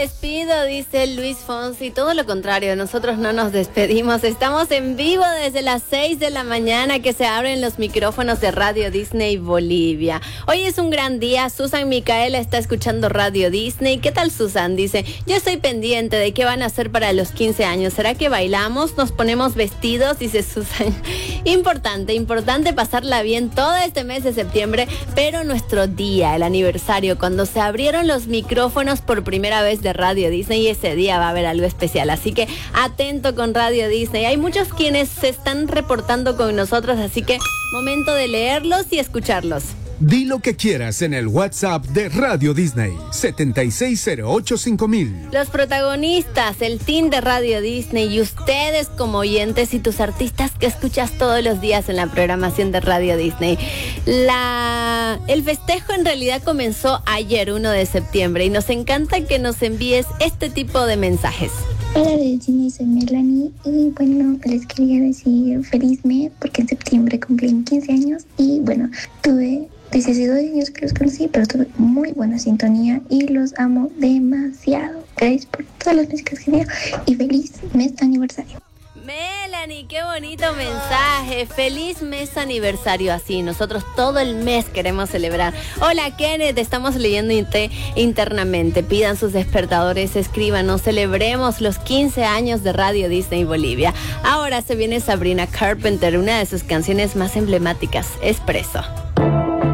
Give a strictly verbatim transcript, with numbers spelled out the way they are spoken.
Despido, dice Luis Fonsi, todo lo contrario, nosotros no nos despedimos, estamos en vivo desde las seis de la mañana que se abren los micrófonos de Radio Disney Bolivia. Hoy es un gran día, Susan Micaela está escuchando Radio Disney. ¿Qué tal, Susan? Dice, yo estoy pendiente de qué van a hacer para los quince años, ¿será que bailamos? ¿Nos ponemos vestidos? Dice Susan. Importante, importante pasarla bien todo este mes de septiembre, pero nuestro día, el aniversario, cuando se abrieron los micrófonos por primera vez de Radio Disney, y ese día va a haber algo especial, así que atento con Radio Disney. Hay muchos quienes se están reportando con nosotros, así que momento de leerlos y escucharlos. Di lo que quieras en el WhatsApp de Radio Disney, setenta y seis cero ocho cinco mil. Los protagonistas, el team de Radio Disney y ustedes como oyentes y tus artistas que escuchas todos los días en la programación de Radio Disney. La... El festejo en realidad comenzó ayer, uno de septiembre, y nos encanta que nos envíes este tipo de mensajes. Hola Disney, soy Melanie y bueno, les quería decir feliz mes porque en septiembre cumplí quince años y bueno, tuve dieciocho años que los conocí, pero tuve muy buena sintonía y los amo demasiado. Gracias por todas las músicas que dio y feliz mes aniversario. Melanie, qué bonito mensaje. Feliz mes aniversario así. Nosotros todo el mes queremos celebrar. Hola Kenneth, estamos leyendo inter- internamente. Pidan sus despertadores, escríbanos, celebremos los quince años de Radio Disney Bolivia. Ahora se viene Sabrina Carpenter, una de sus canciones más emblemáticas, Espresso.